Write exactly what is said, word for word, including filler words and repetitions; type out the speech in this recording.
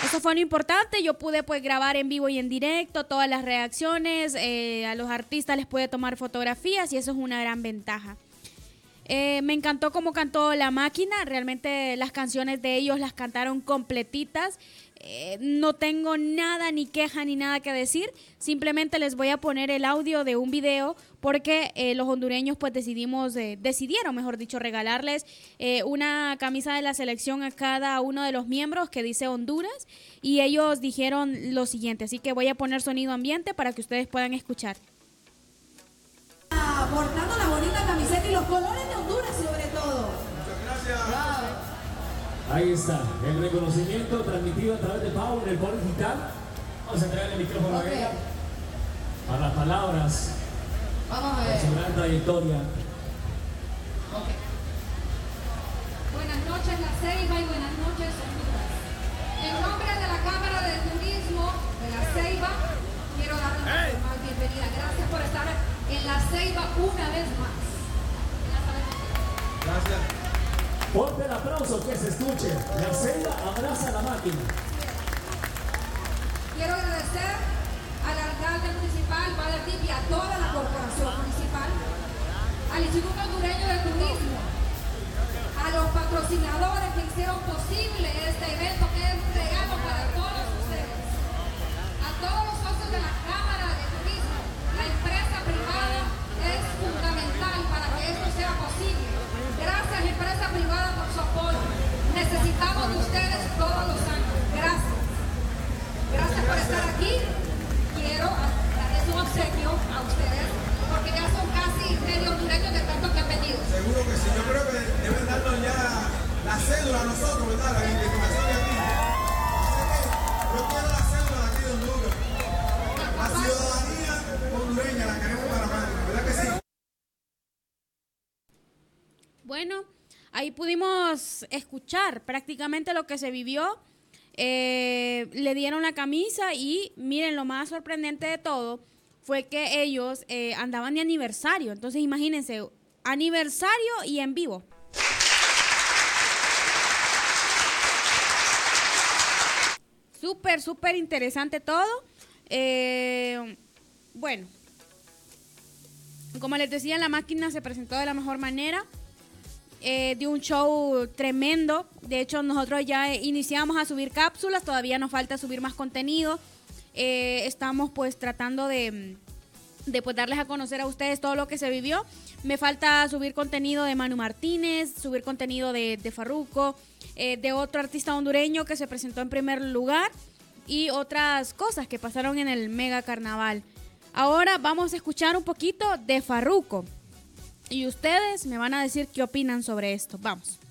Eso fue lo importante. Yo pude pues grabar en vivo y en directo todas las reacciones. Eh, a los artistas les pude tomar fotografías y eso es una gran ventaja. Eh, me encantó cómo cantó La Máquina. Realmente las canciones de ellos las cantaron completitas. Eh, no tengo nada, ni queja, ni nada que decir. Simplemente les voy a poner el audio de un video porque eh, los hondureños pues decidimos, eh, decidieron, mejor dicho, regalarles eh, una camisa de la selección a cada uno de los miembros que dice Honduras y ellos dijeron lo siguiente. Así que voy a poner sonido ambiente para que ustedes puedan escuchar. Portando la bonita camiseta y los colores de Honduras sobre todo. Muchas gracias. Wow. Ahí está, el reconocimiento transmitido a través de Pau en el Polo Digital. Vamos a entregar el micrófono Okay. a ella. Para las palabras, Vamos a ver. de su gran trayectoria. Okay. Buenas noches La Ceiba y buenas noches Honduras. En nombre de la Cámara de Turismo de La Ceiba, quiero darles una hey. más bienvenida. Gracias por estar en La Ceiba una vez más. Gracias. Ponte el aplauso que se escuche. La Ceiba abraza la máquina. Quiero agradecer al alcalde municipal, Valer Tip, y a toda la corporación municipal, al Instituto Hondureño de Turismo, a los patrocinadores que hicieron posible este evento que es un regalo para todos ustedes, a todos los socios de la Cámara de Turismo. La empresa privada es fundamental para que esto sea posible. Gracias, empresa privada, por su apoyo. Necesitamos de ustedes todos los años. Gracias. Gracias por estar aquí. Quiero darles un obsequio a ustedes, porque ya son casi medio hondureños de tanto que han venido. Seguro que sí. Yo creo que deben darnos ya la cédula a nosotros, ¿verdad? La identificación de aquí. Así que yo quiero la cédula de aquí de Honduras. La ciudadanía hondureña la queremos para Máquina, ¿verdad que sí? Bueno, ahí pudimos escuchar prácticamente lo que se vivió. Eh, le dieron la camisa y miren, lo más sorprendente de todo fue que ellos eh, andaban de aniversario. Entonces imagínense, aniversario y en vivo. Súper, súper interesante todo. Eh, bueno, como les decía, La Máquina se presentó de la mejor manera. Eh, de un show tremendo. De hecho, nosotros ya iniciamos a subir cápsulas, todavía nos falta subir más contenido. Eh, estamos pues tratando de, de pues, darles a conocer a ustedes todo lo que se vivió. Me falta subir contenido de Manu Martínez, subir contenido de, de Farruko, eh, de otro artista hondureño que se presentó en primer lugar y otras cosas que pasaron en el mega carnaval. Ahora vamos a escuchar un poquito de Farruko. Y ustedes me van a decir qué opinan sobre esto. Vamos.